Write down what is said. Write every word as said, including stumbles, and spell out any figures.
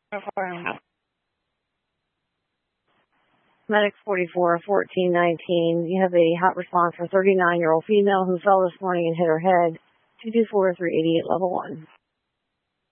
Medic forty-four, fourteen nineteen. You have a hot response for a thirty-nine-year-old female who fell this morning and hit her head. two two four, three eighty-eight, level one.